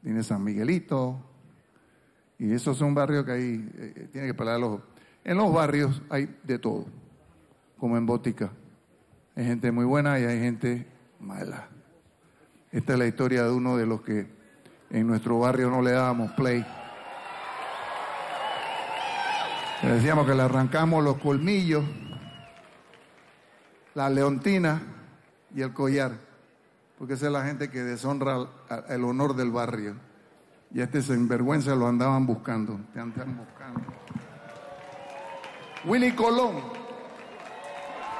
tiene San Miguelito, y esos son barrios que ahí tiene que pelar el ojo. En los barrios hay de todo, como en Botica. Hay gente muy buena y hay gente mala. Esta es la historia de uno de los que en nuestro barrio no le dábamos play. Le decíamos que le arrancamos los colmillos, la leontina y el collar, porque esa es la gente que deshonra el honor del barrio. Y a este sinvergüenza lo andaban buscando, te andan buscando. Willy Colón.